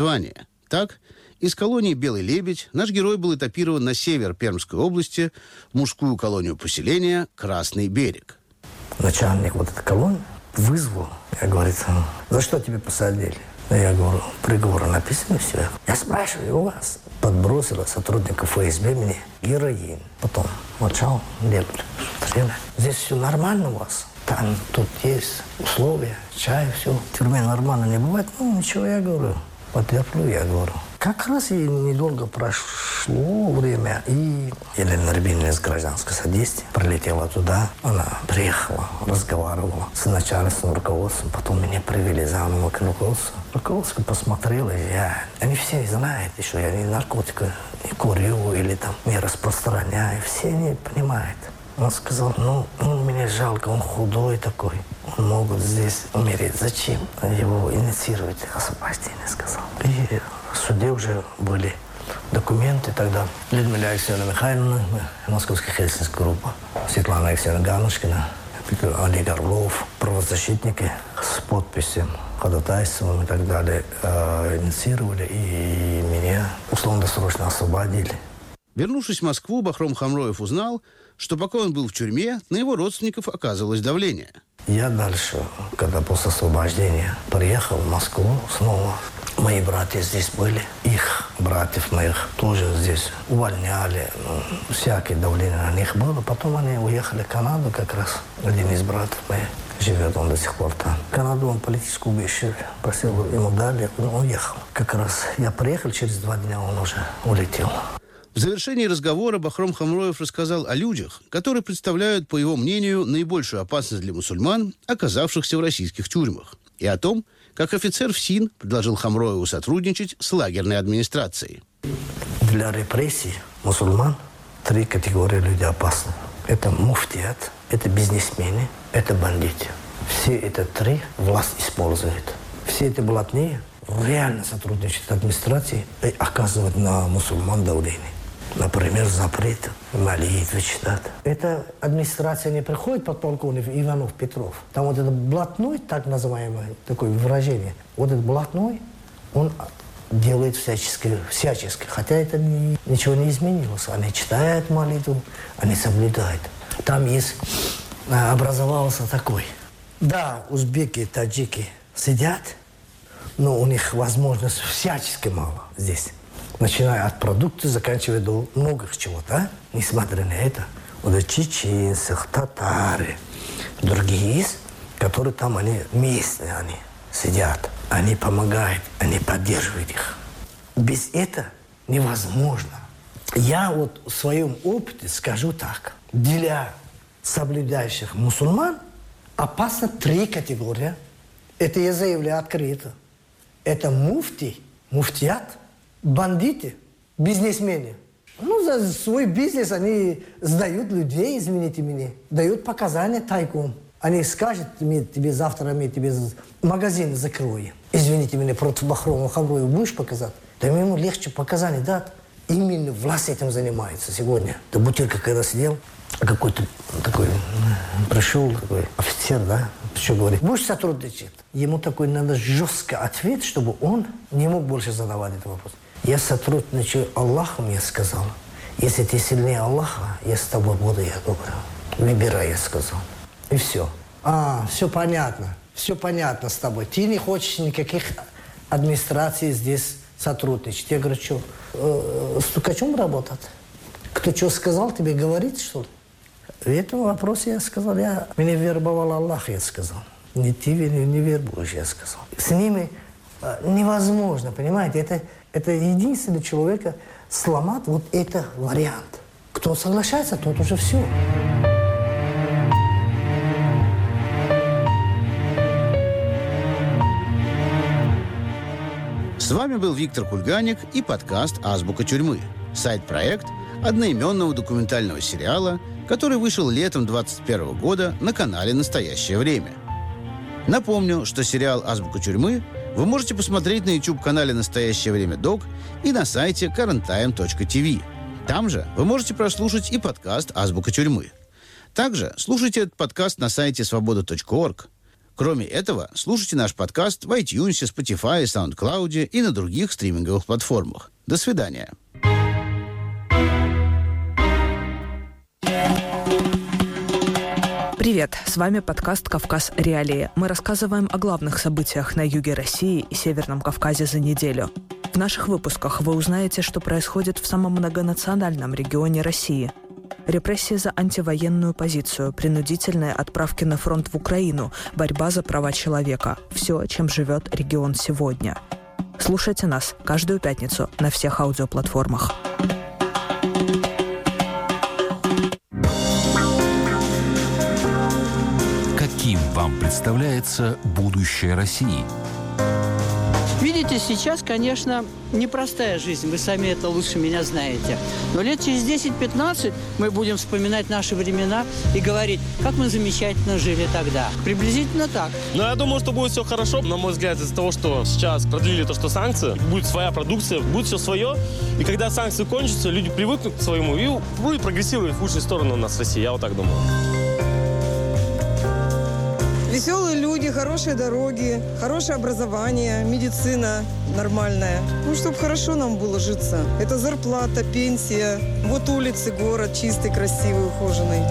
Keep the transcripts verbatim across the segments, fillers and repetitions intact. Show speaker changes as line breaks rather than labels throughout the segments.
название. Так, из колонии «Белый лебедь» наш герой был этапирован на север Пермской области, в мужскую колонию поселения «Красный берег».
Начальник вот этой колонии вызвал. Я говорю, за что тебя посадили? Я говорю, приговор написано все. Я спрашиваю, у вас подбросила сотрудников эф эс бэ мне героин. Потом молчал, нет, смотрели. Здесь все нормально у вас? Там, тут есть условия, чай, все. В тюрьме нормально не бывает. Ну, ничего, я говорю, потерплю, я говорю. Как раз и недолго прошло время, и Елена Рябинина из гражданского содействия прилетела туда. Она приехала, разговаривала с начальством, руководством. Потом меня привели заново к руководству. Руководство посмотрело, и я... Они все знают, что я не наркотика не курю или там не распространяю. Все не понимают. Он сказал, ну, ну, меня жалко, он худой такой. Он могут здесь умереть. Зачем его инициировать? Освобождение, сказал. И в суде уже были документы тогда. Людмила Алексеевна Михайловна, московская хельсинская группа, Светлана Алексеевна Ганушкина, Олег Орлов, правозащитники с подписью, ходатайством и так далее э, инициировали, и меня условно-досрочно освободили.
Вернувшись в Москву, Бахром Хамроев узнал, что пока он был в тюрьме, на его родственников оказывалось давление.
Я дальше, когда после освобождения приехал в Москву снова, мои братья здесь были. Их братьев моих тоже здесь увольняли. Ну, всякое давление на них было. Потом они уехали в Канаду как раз. Один из братьев моих живет, он до сих пор там. В Канаду он политическую убежище просил, ему дали, он уехал. Как раз я приехал, через два дня он уже улетел.
В завершении разговора Бахром Хамроев рассказал о людях, которые представляют, по его мнению, наибольшую опасность для мусульман, оказавшихся в российских тюрьмах, и о том, как офицер ФСИН предложил Хамроеву сотрудничать с лагерной администрацией.
Для репрессий мусульман три категории людей опасны. Это муфтият, это бизнесмены, это бандиты. Все эти три власть использует. Все эти блатные реально сотрудничают с администрацией и оказывают на мусульман давление. Например, запрет молитвы читать. Эта администрация не приходит подполковник Иванов Петров. Там вот этот блатной, так называемое такое выражение, вот этот блатной, он делает всячески, всячески. Хотя это не, ничего не изменилось. Они читают молитву, они соблюдают. Там есть, образовался такой. Да, узбеки, таджики сидят, но у них возможность всячески мало здесь. Начиная от продуктов, заканчивая до многих чего-то. А? Несмотря на это, вот чеченцы, татары, другие есть, которые там, они местные, они сидят, они помогают, они поддерживают их. Без этого невозможно. Я вот в своем опыте скажу так. Для соблюдающих мусульман опасно три категории. Это я заявляю открыто. Это муфти, муфтият, бандиты, бизнесмены. Ну, за свой бизнес они сдают людей, извините меня, дают показания тайком. Они скажут, мы тебе завтра мы тебе магазин закроем. Извините меня, против Бахрома Хамроева будешь показать? Да ему легче показания дать. Именно власть этим занимается сегодня. Да Бутырка, когда сидел, какой-то такой пришел, такой офицер, да, что говорит, будешь сотрудничать? Ему такой надо жестко ответ, чтобы он не мог больше задавать этот вопрос. Я сотрудничаю, Аллах мне сказал. Если ты сильнее Аллаха, я с тобой буду, я говорю. Выбирай, я сказал. И все. А, все понятно. Все понятно с тобой. Ты не хочешь никаких администраций здесь сотрудничать. Я говорю, что, э, стукачом работать? Кто что сказал, тебе говорить, что ли? В этом вопросе я сказал, я, меня вербовал Аллах, я сказал. Не ты не, не вербуешь, я сказал. С ними э, невозможно, понимаете? Это, это единственный человека сломать вот этот вариант. Кто соглашается, тот уже все.
С вами был Виктор Кульганик и подкаст «Азбука тюрьмы». Сайт-проект одноименного документального сериала, который вышел летом двадцать первого года на канале «Настоящее время». Напомню, что сериал «Азбука тюрьмы» вы можете посмотреть на YouTube-канале «Настоящее время Док» и на сайте current time точка ти ви. Там же вы можете прослушать и подкаст «Азбука тюрьмы». Также слушайте этот подкаст на сайте свобода точка орг. Кроме этого, слушайте наш подкаст в iTunes, Spotify, SoundCloud и на других стриминговых платформах. До свидания.
Привет, с вами подкаст «Кавказ. Реалии». Мы рассказываем о главных событиях на юге России и Северном Кавказе за неделю. В наших выпусках вы узнаете, что происходит в самом многонациональном регионе России. Репрессии за антивоенную позицию, принудительные отправки на фронт в Украину, борьба за права человека. Все, чем живет регион сегодня. Слушайте нас каждую пятницу на всех аудиоплатформах.
Каким вам представляется будущее России?
Видите, сейчас, конечно, непростая жизнь, вы сами это лучше меня знаете. Но лет через десять-пятнадцать мы будем вспоминать наши времена и говорить, как мы замечательно жили тогда. Приблизительно так.
Но я думаю, что будет все хорошо. На мой взгляд, из-за того, что сейчас продлили то, что санкции, будет своя продукция, будет все свое. И когда санкции кончатся, люди привыкнут к своему и будет прогрессировать в лучшую сторону у нас в России. Я вот так думаю.
Веселые люди, хорошие дороги, хорошее образование, медицина нормальная. Ну, чтобы хорошо нам было житься. Это зарплата, пенсия. Вот улицы, город чистый, красивый, ухоженный.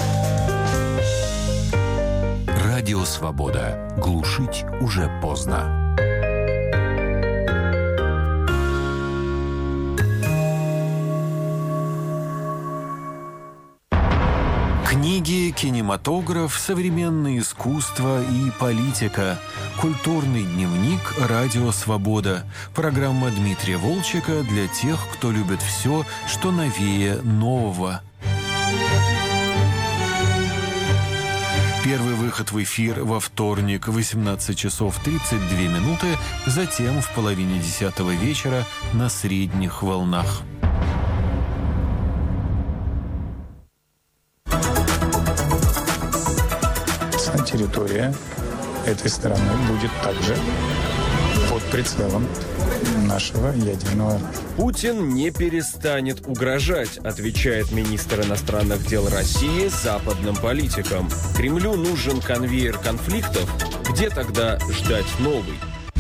Радио «Свобода». Глушить уже поздно. Книги, кинематограф, современное искусство и политика. Культурный дневник «Радио Свобода». Программа Дмитрия Волчека для тех, кто любит все, что новее нового. Первый выход в эфир во вторник, восемнадцать часов тридцать две минуты, затем в половине десятого вечера на средних волнах.
Территория этой страны будет также под прицелом нашего ядерного.
Путин не перестанет угрожать, отвечает министр иностранных дел России западным политикам. Кремлю нужен конвейер конфликтов. Где тогда ждать новый?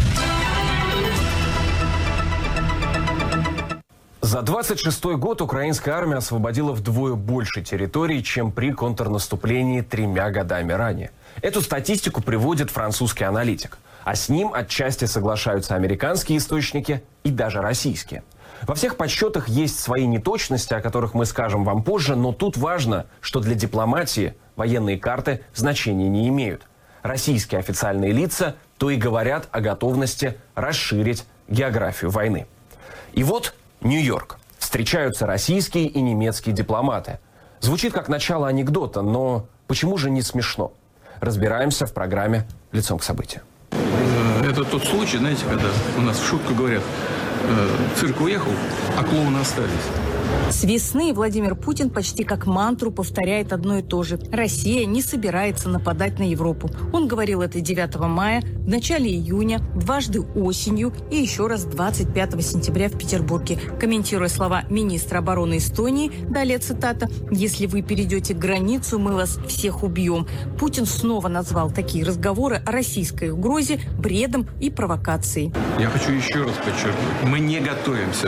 За двадцать шестой год украинская армия освободила вдвое больше территорий, чем при контрнаступлении тремя годами ранее. Эту статистику приводит французский аналитик. А с ним отчасти соглашаются американские источники и даже российские. Во всех подсчетах есть свои неточности, о которых мы скажем вам позже, но тут важно, что для дипломатии военные карты значения не имеют. Российские официальные лица то и говорят о готовности расширить географию войны. И вот Нью-Йорк. Встречаются российские и немецкие дипломаты. Звучит как начало анекдота, но почему же не смешно? Разбираемся в программе «Лицом к событию».
Это тот случай, знаете, когда у нас в шутку говорят, цирк уехал, а клоуны остались.
С весны Владимир Путин почти как мантру повторяет одно и то же. Россия не собирается нападать на Европу. Он говорил это девятого мая, в начале июня, дважды осенью и еще раз двадцать пятого сентября в Петербурге. Комментируя слова министра обороны Эстонии, далее цитата, «Если вы перейдете границу, мы вас всех убьем». Путин снова назвал такие разговоры о российской угрозе бредом и провокацией.
Я хочу еще раз подчеркнуть, мы не готовимся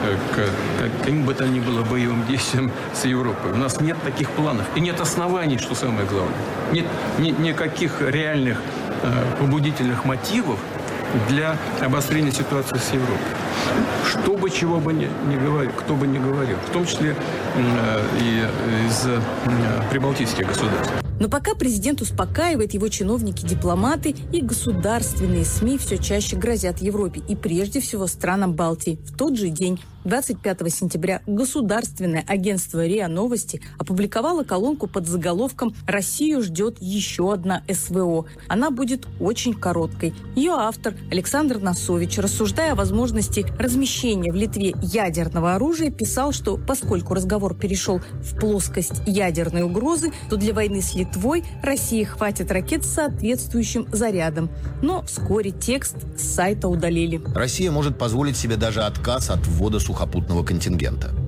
к каким бы то ни было боевым действиям с Европой. У нас нет таких планов. И нет оснований, что самое главное. Нет ни, никаких реальных э, побудительных мотивов для обострения ситуации с Европой. Что бы, чего бы ни, ни говорил, кто бы ни говорил. В том числе э, и из э, прибалтийских государств.
Но пока президент успокаивает, его чиновники-дипломаты и государственные СМИ все чаще грозят Европе и прежде всего странам Балтии. В тот же день, двадцать пятого сентября, государственное агентство РИА Новости опубликовало колонку под заголовком «Россию ждет еще одна СВО». Она будет очень короткой. Ее автор Александр Носович, рассуждая о возможности размещения в Литве ядерного оружия, писал, что поскольку разговор перешел в плоскость ядерной угрозы, то для войны с Литвой России хватит ракет с соответствующим зарядом. Но вскоре текст с сайта удалили.
Россия может позволить себе даже отказ от ввода сухопутного контингента.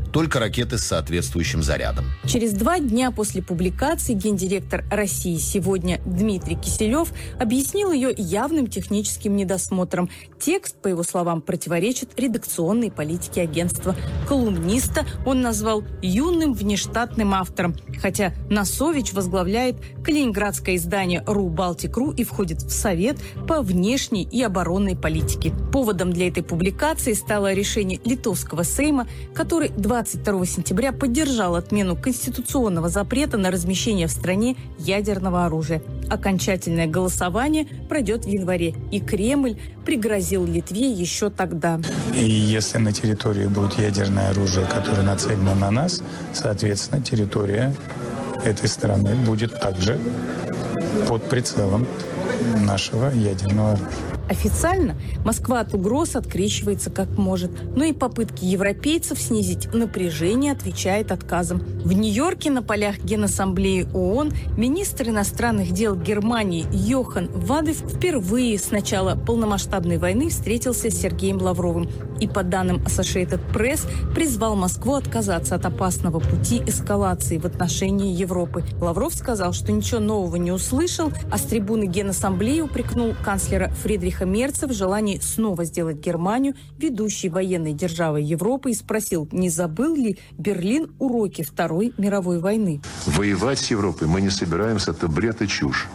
только ракеты с соответствующим зарядом.
Через два дня после публикации гендиректор России «Сегодня» Дмитрий Киселев объяснил ее явным техническим недосмотром. Текст, по его словам, противоречит редакционной политике агентства. Колумниста он назвал юным внештатным автором, хотя Носович возглавляет калининградское издание «Ру Балтик.ру» и входит в Совет по внешней и оборонной политике. Поводом для этой публикации стало решение Литовского Сейма, который двадцать второго сентября поддержал отмену конституционного запрета на размещение в стране ядерного оружия. Окончательное голосование пройдет в январе, и Кремль пригрозил Литве еще тогда.
И если на территории будет ядерное оружие, которое нацелено на нас, соответственно, территория этой страны будет также под прицелом нашего ядерного оружия.
Официально Москва от угроз открещивается как может, но и попытки европейцев снизить напряжение отвечает отказом. В Нью-Йорке на полях Генассамблеи ООН министр иностранных дел Германии Йохан Вадеф впервые с начала полномасштабной войны встретился с Сергеем Лавровым и, по данным Associated Press, призвал Москву отказаться от опасного пути эскалации в отношении Европы. Лавров сказал, что ничего нового не услышал, а с трибуны Генассамблеи упрекнул канцлера Фридриха Мерца в желании снова сделать Германию ведущей военной державой Европы и спросил, не забыл ли Берлин уроки Второй мировой войны.
Воевать с Европой мы не собираемся, это бред и чушь.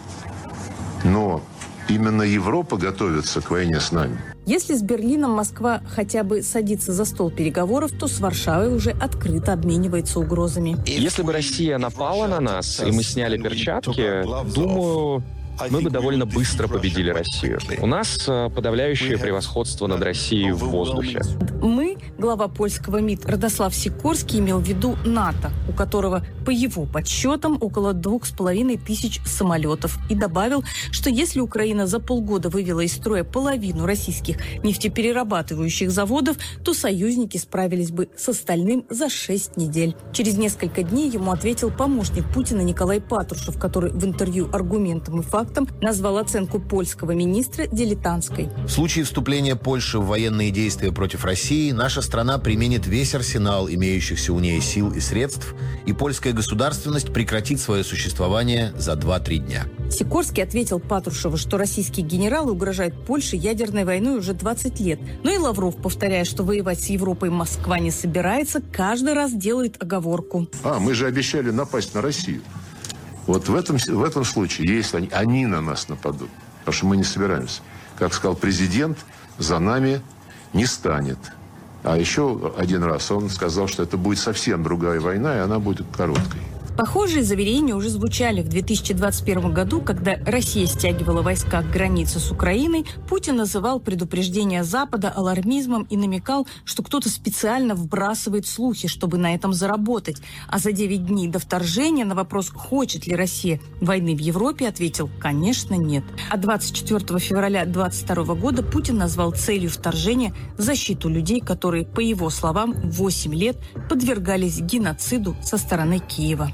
Но именно Европа готовится к войне с нами.
Если с Берлином Москва хотя бы садится за стол переговоров, то с Варшавой уже открыто обменивается угрозами.
Если бы Россия напала на нас, и мы сняли перчатки, думаю, мы бы довольно быстро победили Россию. У нас подавляющее превосходство над Россией в воздухе.
Мы, глава польского МИД Радослав Сикорский, имел в виду НАТО, у которого, по его подсчетам, около двух с половиной тысяч самолетов. И добавил, что если Украина за полгода вывела из строя половину российских нефтеперерабатывающих заводов, то союзники справились бы с остальным за шесть недель. Через несколько дней ему ответил помощник Путина Николай Патрушев, который в интервью «Аргументам и фактам» назвал оценку польского министра дилетантской.
В случае вступления Польши в военные действия против России наша страна применит весь арсенал имеющихся у ней сил и средств, и польская государственность прекратит свое существование за два-три дня.
Сикорский ответил Патрушеву, что российские генералы угрожают Польше ядерной войной уже двадцать лет. Но и Лавров, повторяя, что воевать с Европой Москва не собирается, каждый раз делает оговорку.
А, мы же обещали напасть на Россию. Вот в этом, в этом случае, если они, они на нас нападут, потому что мы не собираемся, как сказал президент, за нами не станет. А еще один раз он сказал, что это будет совсем другая война, и она будет короткой.
Похожие заверения уже звучали в две тысячи двадцать первом году, когда Россия стягивала войска к границе с Украиной. Путин называл предупреждение Запада алармизмом и намекал, что кто-то специально вбрасывает слухи, чтобы на этом заработать. А за девять дней до вторжения на вопрос, хочет ли Россия войны в Европе, ответил, конечно, нет. А двадцать четвёртого февраля две тысячи двадцать второго года Путин назвал целью вторжения защиту людей, которые, по его словам, восемь лет подвергались геноциду со стороны Киева.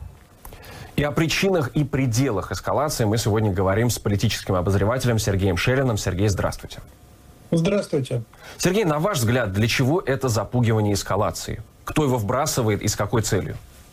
И о причинах и пределах эскалации мы сегодня говорим с политическим обозревателем Сергеем Шелиным. Сергей, здравствуйте.
Здравствуйте.
Сергей, на ваш взгляд, для чего это запугивание эскалации? Кто его вбрасывает и с какой целью?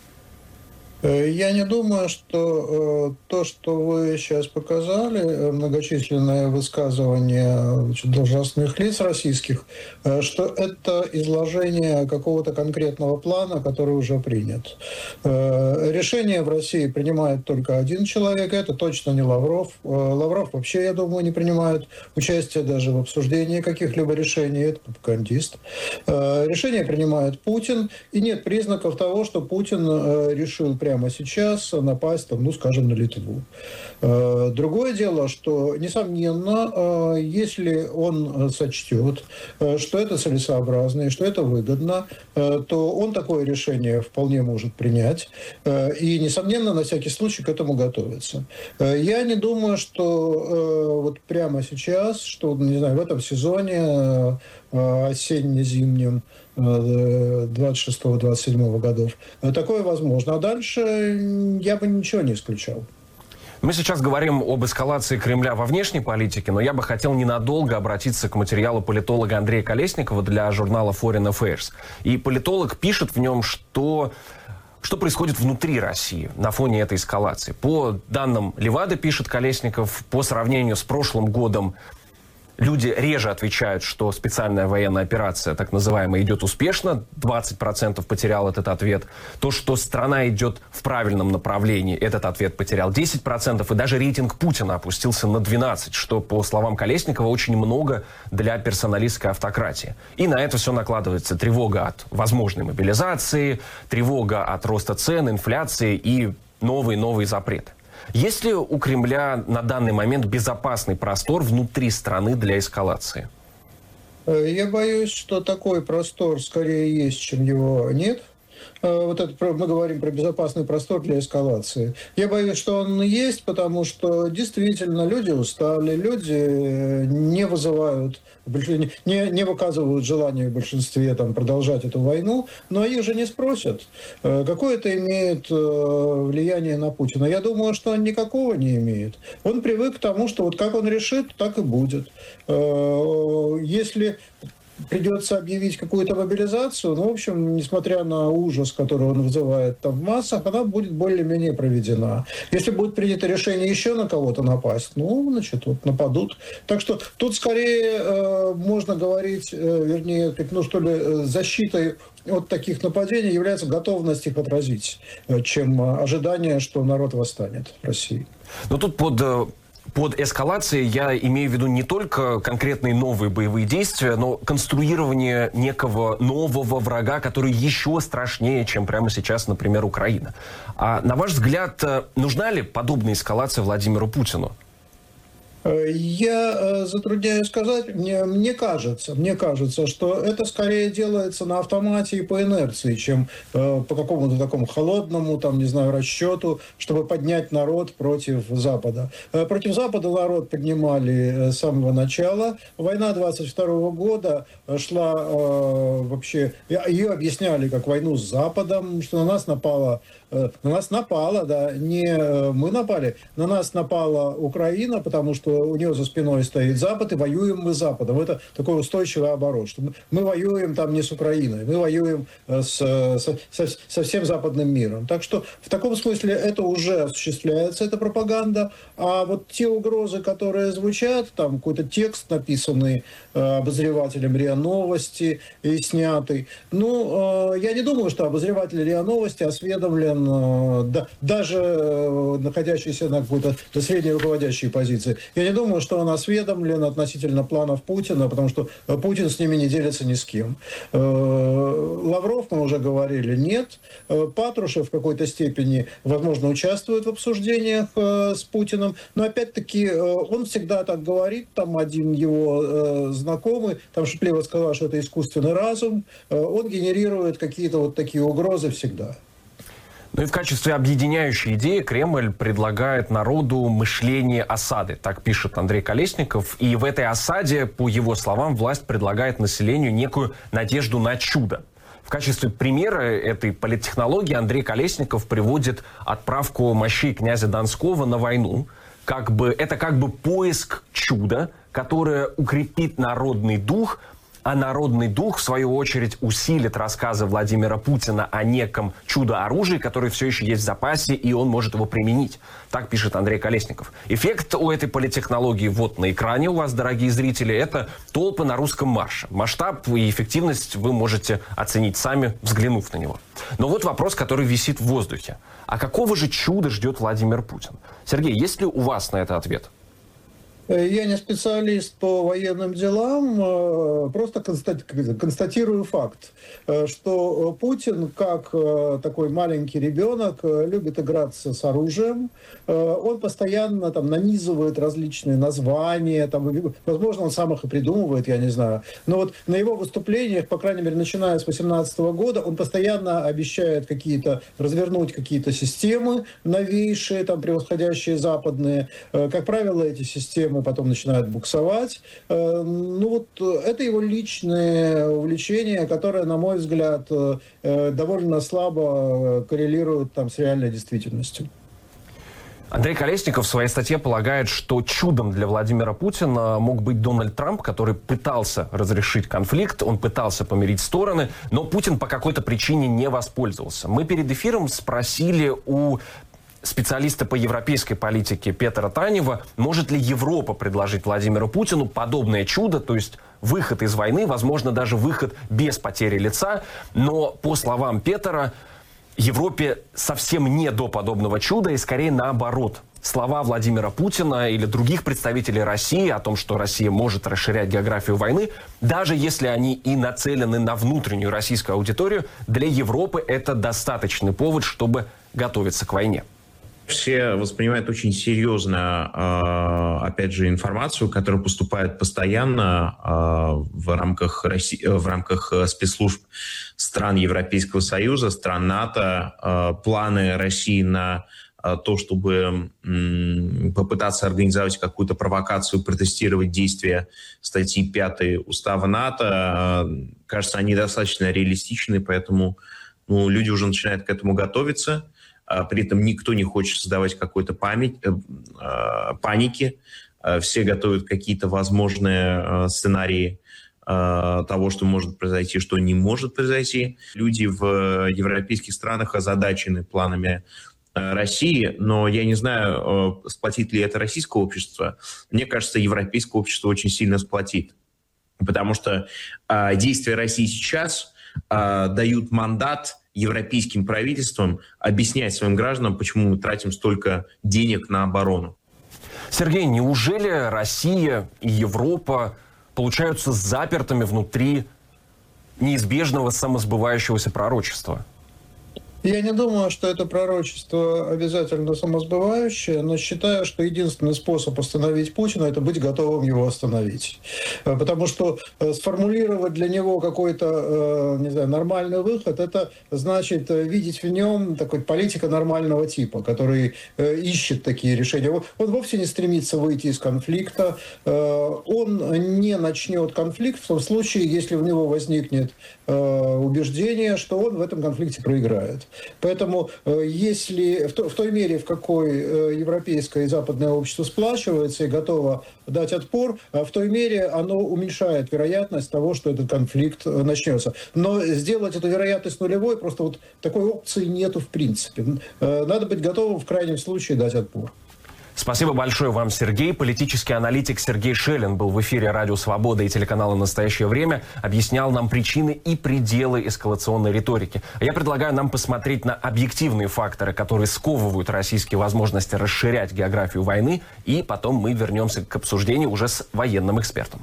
Я не думаю, что э, то, что вы сейчас показали, многочисленные высказывания значит, должностных лиц российских, э, что это изложение какого-то конкретного плана, который уже принят. Э, решение в России принимает только один человек, это точно не Лавров. Э, Лавров вообще, я думаю, не принимает участие даже в обсуждении каких-либо решений, это пропагандист. Э, решение принимает Путин, и нет признаков того, что Путин э, решил прямо прямо сейчас напасть, там, ну, скажем, на Литву. Другое дело, что, несомненно, если он сочтет, что это целесообразно и что это выгодно, то он такое решение вполне может принять. И, несомненно, на всякий случай к этому готовится. Я не думаю, что вот прямо сейчас, что, не знаю, в этом сезоне осенне-зимнем двадцать шестого — двадцать седьмого годов. Такое возможно. А дальше я бы ничего не исключал.
Мы сейчас говорим об эскалации Кремля во внешней политике, но я бы хотел ненадолго обратиться к материалу политолога Андрея Колесникова для журнала Foreign Affairs. И политолог пишет в нем, что... Что происходит внутри России на фоне этой эскалации? По данным Левады, пишет Колесников, по сравнению с прошлым годом люди реже отвечают, что специальная военная операция, так называемая, идет успешно. двадцать процентов потерял этот ответ. То, что страна идет в правильном направлении, этот ответ потерял десять процентов. И даже рейтинг Путина опустился на двенадцать процентов, что, по словам Колесникова, очень много для персоналистской автократии. И на это все накладывается тревога от возможной мобилизации, тревога от роста цен, инфляции и новые-новые запреты. Есть ли у Кремля на данный момент безопасный простор внутри страны для эскалации?
Я боюсь, что такой простор скорее есть, чем его нет. Вот это мы говорим про безопасный простор для эскалации. Я боюсь, что он есть, потому что действительно люди устали, люди не вызывают, не, не выказывают желания в большинстве там, продолжать эту войну, но их же не спросят, какое это имеет влияние на Путина. Я думаю, что он никакого не имеет. Он привык к тому, что вот как он решит, так и будет. Если придется объявить какую-то мобилизацию, ну, в общем, несмотря на ужас, который он вызывает там в массах, она будет более-менее проведена. Если будет принято решение еще на кого-то напасть, ну, значит, вот нападут. Так что тут скорее э, можно говорить, э, вернее, как, ну, что ли, защитой от таких нападений является готовность их отразить, э, чем ожидание, что народ восстанет в России.
Ну, тут под... Под эскалацией я имею в виду не только конкретные новые боевые действия, но конструирование некого нового врага, который еще страшнее, чем прямо сейчас, например, Украина. А на ваш взгляд, нужна ли подобная эскалация Владимиру Путину?
Я затрудняюсь сказать, мне, мне кажется, мне кажется, что это скорее делается на автомате и по инерции, чем э, по какому-то такому холодному, там, не знаю, расчету, чтобы поднять народ против Запада. Э, против Запада народ поднимали с самого начала. Война двадцать второго года шла э, вообще, ее объясняли как войну с Западом, что на нас напала На нас напала, да, не мы напали, на нас напала Украина, потому что у нее за спиной стоит Запад, и воюем мы с Западом. Это такой устойчивый оборот, что мы воюем там не с Украиной, мы воюем с, со, со всем западным миром. Так что в таком смысле это уже осуществляется, эта пропаганда. А вот те угрозы, которые звучат, там какой-то текст, написанный обозревателем РИА Новости и снятый, ну, я не думаю, что обозреватель РИА Новости осведомлен, да, даже находящийся на какой-то средней руководящей позиции. Я не думаю, что он осведомлен относительно планов Путина, потому что Путин с ними не делится ни с кем. Лавров, мы уже говорили, нет. Патрушев в какой-то степени, возможно, участвует в обсуждениях с Путиным, но опять-таки он всегда так говорит, там один его знакомый, там шутливо сказал, что это искусственный разум, он генерирует какие-то вот такие угрозы всегда.
Ну и в качестве объединяющей идеи Кремль предлагает народу мышление осады, так пишет Андрей Колесников. И в этой осаде, по его словам, власть предлагает населению некую надежду на чудо. В качестве примера этой политтехнологии Андрей Колесников приводит отправку мощей князя Донского на войну. Как бы, это как бы поиск чуда, которое укрепит народный дух, а народный дух, в свою очередь, усилит рассказы Владимира Путина о неком чудо-оружии, которое все еще есть в запасе, и он может его применить. Так пишет Андрей Колесников. Эффект у этой политтехнологии вот на экране у вас, дорогие зрители, это толпы на русском марше. Масштаб и эффективность вы можете оценить сами, взглянув на него. Но вот вопрос, который висит в воздухе. А какого же чуда ждет Владимир Путин? Сергей, есть ли у вас на это ответ?
Я не специалист по военным делам, просто констатирую факт, что Путин, как такой маленький ребенок, любит играться с оружием. Он постоянно там нанизывает различные названия, там, возможно, он сам их и придумывает, я не знаю. Но вот на его выступлениях, по крайней мере, начиная с две тысячи восемнадцатого года, он постоянно обещает какие-то, развернуть какие-то системы новейшие, там, превосходящие западные. Как правило, эти системы потом начинают буксовать. Ну вот это его личное увлечение, которое, на мой взгляд, довольно слабо коррелирует там с реальной действительностью.
Андрей Колесников в своей статье полагает, что чудом для Владимира Путина мог быть Дональд Трамп, который пытался разрешить конфликт, он пытался помирить стороны, но Путин по какой-то причине не воспользовался. Мы перед эфиром спросили у специалиста по европейской политике Петра Танева, может ли Европа предложить Владимиру Путину подобное чудо, то есть выход из войны, возможно, даже выход без потери лица. Но, по словам Петра, Европе совсем не до подобного чуда, и скорее наоборот. Слова Владимира Путина или других представителей России о том, что Россия может расширять географию войны, даже если они и нацелены на внутреннюю российскую аудиторию, для Европы это достаточный повод, чтобы готовиться к войне.
Все воспринимают очень серьезно, опять же, информацию, которая поступает постоянно в рамках, России, в рамках спецслужб стран Европейского Союза, стран НАТО, планы России на то, чтобы попытаться организовать какую-то провокацию, протестировать действия статьи пятой Устава НАТО. Кажется, они достаточно реалистичны, поэтому ну, люди уже начинают к этому готовиться. При этом никто не хочет создавать какой-то память, э, э, паники. Все готовят какие-то возможные э, сценарии э, того, что может произойти, что не может произойти. Люди в европейских странах озадачены планами э, России, но я не знаю, э, сплотит ли это российское общество. Мне кажется, европейское общество очень сильно сплотит. Потому что э, действия России сейчас э, дают мандат европейским правительствам объяснять своим гражданам, почему мы тратим столько денег на оборону.
Сергей, неужели Россия и Европа получаются запертыми внутри неизбежного самосбывающегося пророчества?
Я не думаю, что это пророчество обязательно самосбывающее, но считаю, что единственный способ остановить Путина – это быть готовым его остановить. Потому что сформулировать для него какой-то, не знаю, нормальный выход – это значит видеть в нем такой политика нормального типа, который ищет такие решения. Он вовсе не стремится выйти из конфликта, он не начнет конфликт в том случае, если у него возникнет убеждение, что он в этом конфликте проиграет. Поэтому если в той мере, в какой европейское и западное общество сплачивается и готово дать отпор, в той мере оно уменьшает вероятность того, что этот конфликт начнется. Но сделать эту вероятность нулевой, просто вот такой опции нету в принципе. Надо быть готовым в крайнем случае дать отпор.
Спасибо большое вам, Сергей. Политический аналитик Сергей Шелин был в эфире «Радио Свобода» и телеканала «Настоящее время», объяснял нам причины и пределы эскалационной риторики. Я предлагаю нам посмотреть на объективные факторы, которые сковывают российские возможности расширять географию войны, и потом мы вернемся к обсуждению уже с военным экспертом.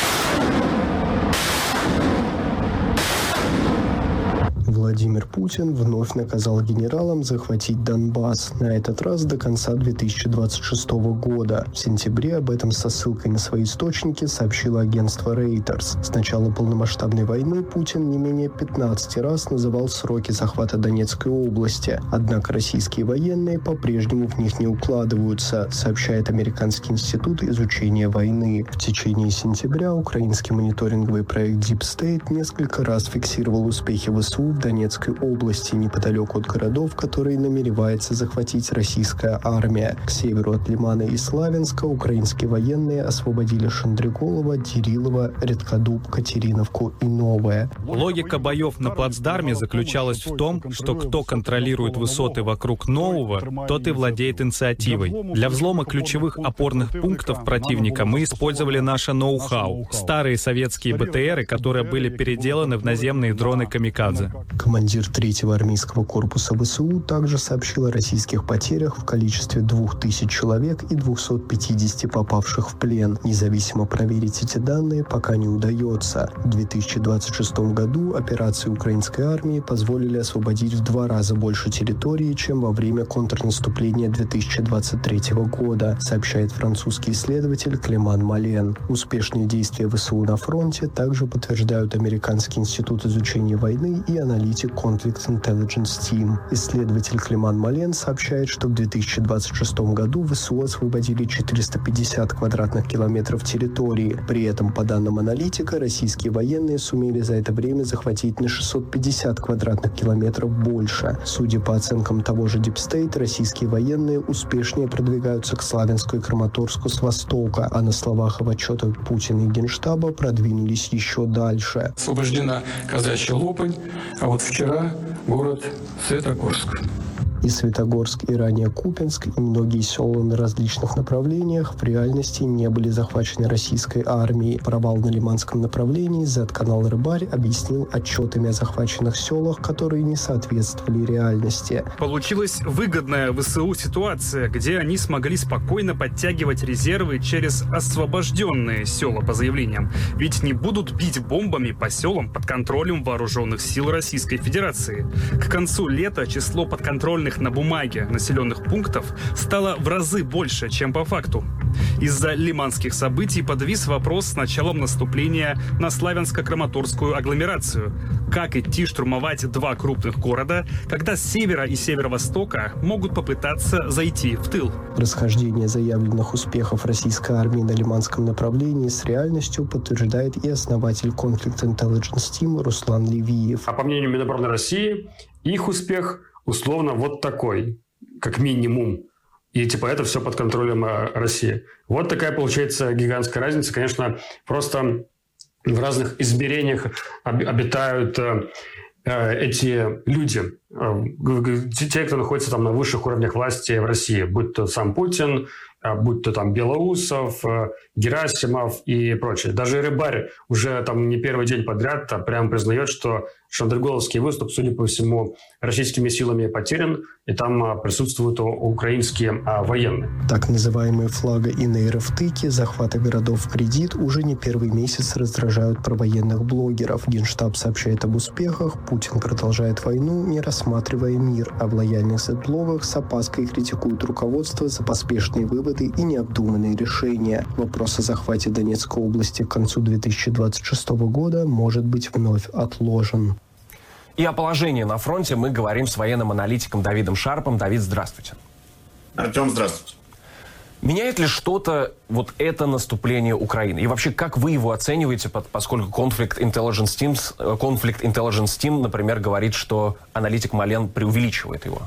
Владимир Путин вновь наказал генералам захватить Донбасс, на этот раз до конца две тысячи двадцать шестого года. В сентябре об этом со ссылкой на свои источники сообщило агентство Reuters. С начала полномасштабной войны Путин не менее пятнадцати раз называл сроки захвата Донецкой области. Однако российские военные по-прежнему в них не укладываются, сообщает Американский институт изучения войны. В течение сентября украинский мониторинговый проект Deep State несколько раз фиксировал успехи ВСУ в Донецкой области, неподалеку от городов, которые намеревается захватить российская армия. К северу от Лимана и Славянска украинские военные освободили Шандриголово, Дерилово, Редкодуб, Катериновку и Новое.
Логика боев на плацдарме заключалась в том, что кто контролирует высоты вокруг Нового, тот и владеет инициативой. Для взлома ключевых опорных пунктов противника мы использовали наше ноу-хау. Старые советские БТРы, которые были переделаны в наземные дроны «Камикадзе».
Командир третьего армейского корпуса ВСУ также сообщил о российских потерях в количестве двух тысяч человек и двухсот пятидесяти попавших в плен. Независимо проверить эти данные пока не удается. В две тысячи двадцать шестом году операции украинской армии позволили освободить в два раза больше территории, чем во время контрнаступления две тысячи двадцать третьего года, сообщает французский исследователь Клеман Мален. Успешные действия ВСУ на фронте также подтверждают Американский институт изучения войны и аналитики аналитик Conflict Intelligence Team. Исследователь Климан Мален сообщает, что в две тысячи двадцать шестом году ВСУ освободили четыреста пятьдесят квадратных километров территории. При этом, по данным аналитика, российские военные сумели за это время захватить на шестьсот пятьдесят квадратных километров больше. Судя по оценкам того же Deep State, российские военные успешнее продвигаются к Славянску и Краматорску с востока, а на словах и в отчетах Путина и Генштаба продвинулись еще дальше.
Освобождена Казачья Лопань, а вот вчера город Светогорск.
И Светогорск, и ранее Купянск, и многие села на различных направлениях в реальности не были захвачены российской армией. Провал на Лиманском направлении зет-канал «Рыбарь» объяснил отчетами о захваченных селах, которые не соответствовали реальности.
Получилась выгодная ВСУ ситуация, где они смогли спокойно подтягивать резервы через освобожденные села по заявлениям. Ведь не будут бить бомбами по селам под контролем вооруженных сил Российской Федерации. К концу лета число подконтрольных на бумаге населенных пунктов стало в разы больше, чем по факту. Из-за лиманских событий подвис вопрос с началом наступления на Славянско-Краматорскую агломерацию. Как идти штурмовать два крупных города, когда с севера и северо-востока могут попытаться зайти в тыл?
Расхождение заявленных успехов российской армии на Лиманском направлении с реальностью подтверждает и основатель Conflict Intelligence Team Руслан Левиев.
А по мнению Минобороны России, их успех условно вот такой, как минимум. И типа это все под контролем России. Вот такая получается гигантская разница. Конечно, просто в разных измерениях обитают эти люди, те, кто находится там на высших уровнях власти в России, будь то сам Путин, будь то там Белоусов, Герасимов и прочее. Даже Рыбарь уже там не первый день подряд прям признает, что Шандерголовский выступ, судя по всему, российскими силами потерян, и там присутствуют украинские военные.
Так называемые флага и нейровтыки, захваты городов в кредит уже не первый месяц раздражают провоенных блогеров. Генштаб сообщает об успехах, Путин продолжает войну, не рассматривая мир, а в лояльных зет-блогах с опаской критикуют руководство за поспешные выводы и необдуманные решения. Вопрос о захвате Донецкой области к концу две тысячи двадцать шестого года может быть вновь отложен.
И о положении на фронте мы говорим с военным аналитиком Давидом Шарпом. Давид, здравствуйте.
Артем, здравствуйте.
Меняет ли что-то вот это наступление Украины? И вообще, как вы его оцениваете, поскольку Conflict Intelligence Team, Conflict Intelligence Team, например, говорит, что аналитик Мален преувеличивает его?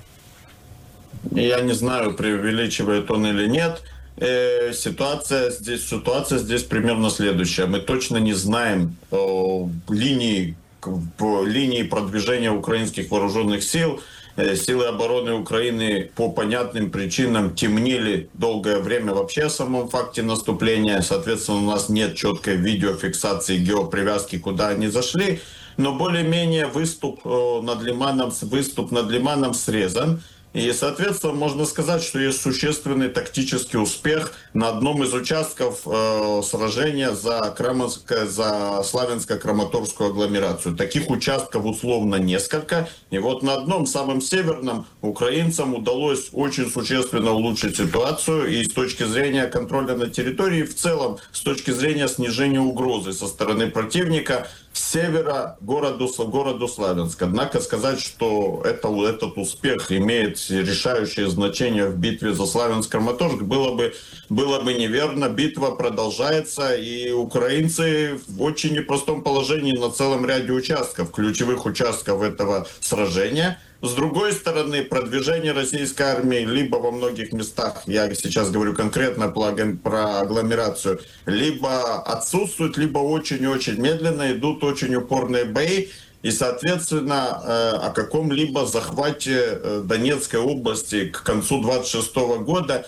Я не знаю, преувеличивает он или нет. Э, ситуация здесь, ситуация здесь примерно следующая. Мы точно не знаем э, линии по линии продвижения украинских вооруженных сил. Силы обороны Украины по понятным причинам темнили долгое время вообще о самом факте наступления. Соответственно, у нас нет четкой видеофиксации геопривязки, куда они зашли. Но более-менее выступ над Лиманом, выступ над Лиманом срезан. И, соответственно, можно сказать, что есть существенный тактический успех на одном из участков э, сражения за, Крамовско, за Славянско-Краматорскую агломерацию. Таких участков условно несколько. И вот на одном, самом северном, украинцам удалось очень существенно улучшить ситуацию. И с точки зрения контроля на территории, и в целом, с точки зрения снижения угрозы со стороны противника, с севера городу, городу Славянск. Однако сказать, что это, этот успех имеет решающее значение в битве за Славянск-Краматорск, было бы, было бы неверно. Битва продолжается, и украинцы в очень непростом положении на целом ряде участков, ключевых участков этого сражения. С другой стороны, продвижение российской армии либо во многих местах, я сейчас говорю конкретно про агломерацию, либо отсутствует, либо очень-очень медленно, идут очень упорные бои. И, соответственно, о каком-либо захвате Донецкой области к концу двадцать шестого года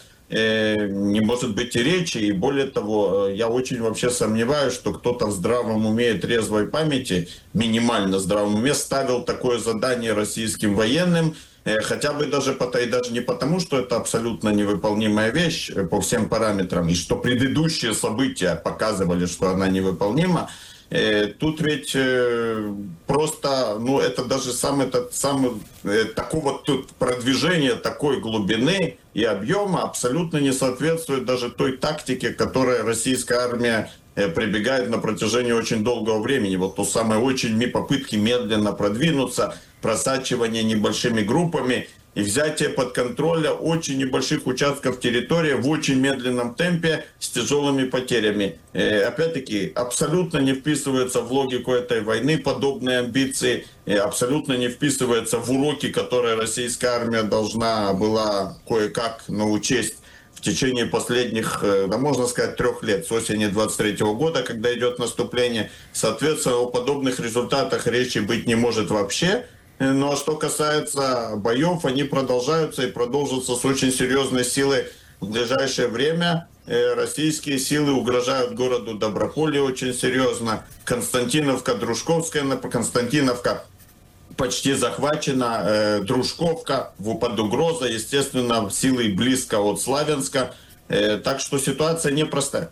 не может быть и речи. И более того, я очень вообще сомневаюсь, что кто-то в здравом уме и трезвой памяти, минимально здравом уме, ставил такое задание российским военным, хотя бы даже, и даже не потому, что это абсолютно невыполнимая вещь по всем параметрам, и что предыдущие события показывали, что она невыполнима. Тут ведь просто, ну, это даже сам этот, сам, такого тут продвижения такой глубины и объема абсолютно не соответствует даже той тактике, которой российская армия прибегает на протяжении очень долгого времени. Вот то самое очень попытки медленно продвинуться, просачивание небольшими группами и взятие под контроль очень небольших участков территории в очень медленном темпе с тяжелыми потерями. И, опять-таки, абсолютно не вписывается в логику этой войны подобные амбиции, и абсолютно не вписывается в уроки, которые российская армия должна была кое-как научесть в течение последних, да, можно сказать, трех лет, с осени двадцать третьего года, когда идет наступление. Соответственно, о подобных результатах речи быть не может вообще. Ну а что касается боев, они продолжаются и продолжатся с очень серьезной силой в ближайшее время. Российские силы угрожают городу Доброполе очень серьезно. Константиновка, Дружковская, Константиновка почти захвачена, Дружковка под угрозой, естественно, силы близко от Славянска. Так что ситуация непростая.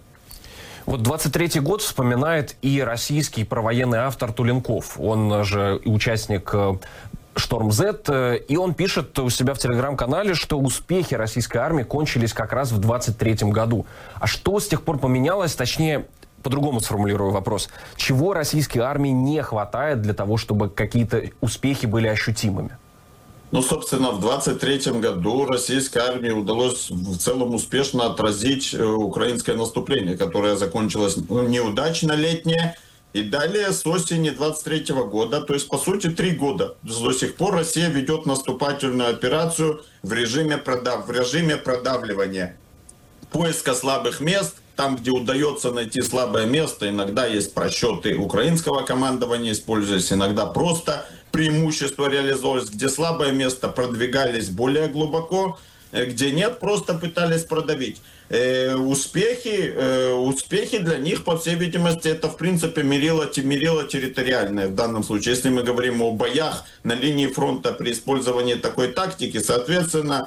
Вот двадцать третий год вспоминает и российский провоенный автор Туленков. Он же участник «Шторм З», и он пишет у себя в телеграм-канале, что успехи российской армии кончились как раз в двадцать третьем году. А что с тех пор поменялось, точнее, по-другому сформулирую вопрос. Чего российской армии не хватает для того, чтобы какие-то успехи были ощутимыми?
Ну, собственно, в двадцать третьем году российской армии удалось в целом успешно отразить украинское наступление, которое закончилось неудачно летнее. И далее с осени двадцать третьего года, то есть, по сути, три года, до сих пор Россия ведет наступательную операцию в режиме, продав... в режиме продавливания, поиска слабых мест. Там, где удается найти слабое место, иногда есть просчеты украинского командования, используясь, иногда просто преимущество реализовывались, где слабое место продвигались более глубоко, где нет, просто пытались продавить. Э, успехи, э, успехи для них, по всей видимости, это, в принципе, мерило, мерило территориальное в данном случае. Если мы говорим о боях на линии фронта при использовании такой тактики, соответственно,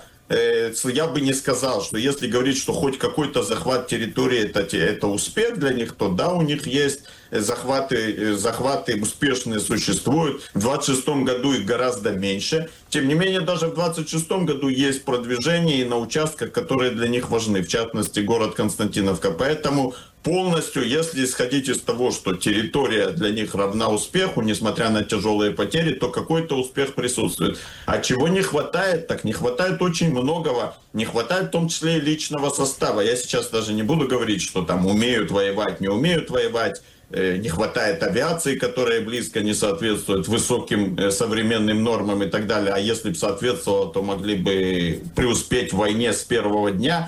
я бы не сказал, что если говорить, что хоть какой-то захват территории это, это успех для них, то да, у них есть захваты, захваты успешные существуют. В двадцать шестом году их гораздо меньше. Тем не менее, даже в двадцать шестом году есть продвижение и на участках, которые для них важны, в частности, город Константиновка. Поэтому полностью, если исходить из того, что территория для них равна успеху, несмотря на тяжелые потери, то какой-то успех присутствует. А чего не хватает? Так не хватает очень многого. Не хватает в том числе и личного состава. Я сейчас даже не буду говорить, что там умеют воевать, не умеют воевать. Не хватает авиации, которая близко не соответствует высоким современным нормам и так далее. А если бы соответствовало, то могли бы преуспеть в войне с первого дня.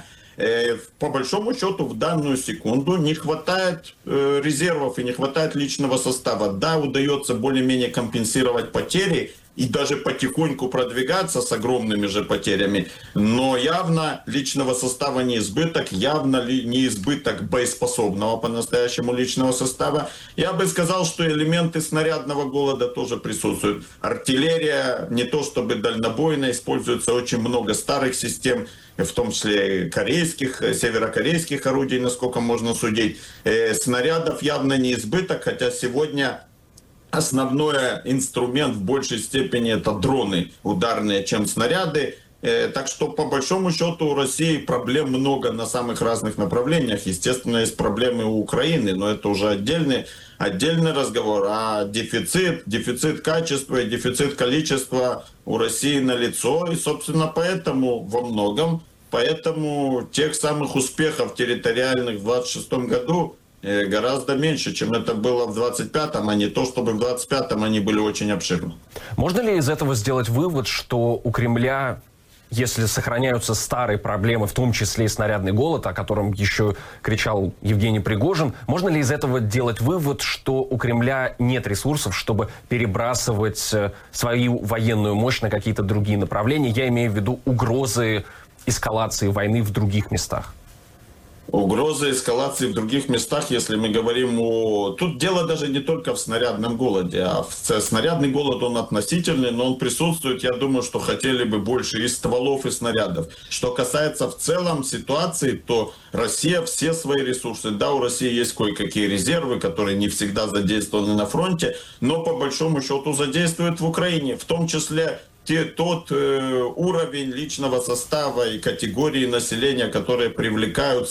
По большому счету, в данную секунду не хватает резервов и не хватает личного состава. Да, удается более-менее компенсировать потери и даже потихоньку продвигаться с огромными же потерями, но явно личного состава не избыток, явно не избыток боеспособного по-настоящему личного состава. Я бы сказал, что элементы снарядного голода тоже присутствуют. Артиллерия не то чтобы дальнобойная, используется очень много старых систем, в том числе корейских, северокорейских орудий, насколько можно судить. Снарядов явно не избыток, хотя сегодня основной инструмент в большей степени это дроны ударные, чем снаряды. Так что, по большому счету, у России проблем много на самых разных направлениях. Естественно, есть проблемы у Украины, но это уже отдельный, отдельный разговор. А дефицит, дефицит качества и дефицит количества у России налицо. И, собственно, поэтому во многом, поэтому тех самых успехов территориальных в двадцать шестом году гораздо меньше, чем это было в двадцать пятом, а не то, чтобы в двадцать пятом они были очень обширны.
Можно ли из этого сделать вывод, что у Кремля, если сохраняются старые проблемы, в том числе и снарядный голод, о котором еще кричал Евгений Пригожин, можно ли из этого делать вывод, что у Кремля нет ресурсов, чтобы перебрасывать свою военную мощь на какие-то другие направления? Я имею в виду угрозы эскалации войны в других местах.
Угрозы эскалации в других местах, если мы говорим о... Тут дело даже не только в снарядном голоде, а в... снарядный голод, он относительный, но он присутствует. Я думаю, что хотели бы больше и стволов, и снарядов. Что касается в целом ситуации, то Россия все свои ресурсы, да, у России есть кое-какие резервы, которые не всегда задействованы на фронте, но по большому счету задействуют в Украине, в том числе тот э, уровень личного состава и категории населения, которые привлекаются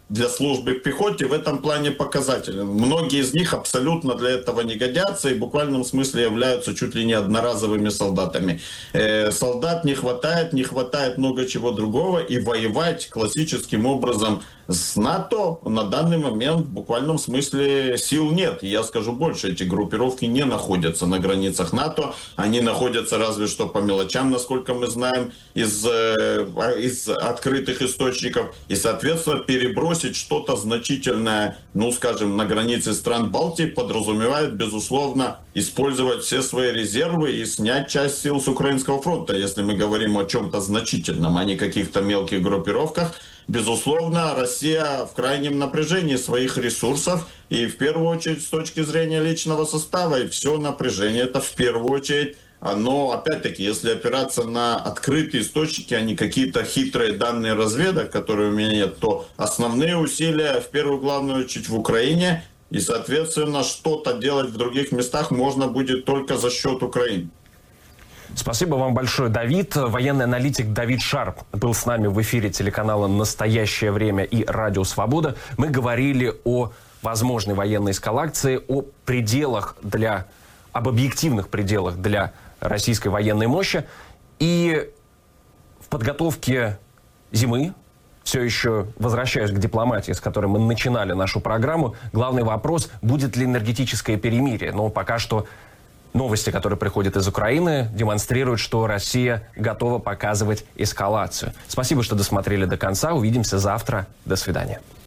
для службы в пехоте в этом плане показателен. Многие из них абсолютно для этого не годятся и в буквальном смысле являются чуть ли не одноразовыми солдатами. Э, солдат не хватает, не хватает много чего другого, и воевать классическим образом с НАТО на данный момент в буквальном смысле сил нет. И я скажу больше, эти группировки не находятся на границах НАТО, они находятся разве что по мелочам, насколько мы знаем, из, из открытых источников. И, соответственно, перебросить что-то значительное, ну, скажем, на границе стран Балтии подразумевает, безусловно, использовать все свои резервы и снять часть сил с Украинского фронта, если мы говорим о чем-то значительном, а не каких-то мелких группировках. Безусловно, Россия в крайнем напряжении своих ресурсов, и в первую очередь с точки зрения личного состава, и все напряжение это в первую очередь. Но, опять-таки, если опираться на открытые источники, а не какие-то хитрые данные разведок, которые у меня нет, то основные усилия, в первую главную очередь, в Украине, и, соответственно, что-то делать в других местах можно будет только за счет Украины.
Спасибо вам большое, Давид. Военный аналитик Давид Шарп был с нами в эфире телеканала «Настоящее время» и «Радио Свобода». Мы говорили о возможной военной эскалации, о пределах для, об объективных пределах для российской военной мощи. И в подготовке зимы, все еще возвращаюсь к дипломатии, с которой мы начинали нашу программу, главный вопрос, будет ли энергетическое перемирие. Но пока что новости, которые приходят из Украины, демонстрируют, что Россия готова показывать эскалацию. Спасибо, что досмотрели до конца. Увидимся завтра. До свидания.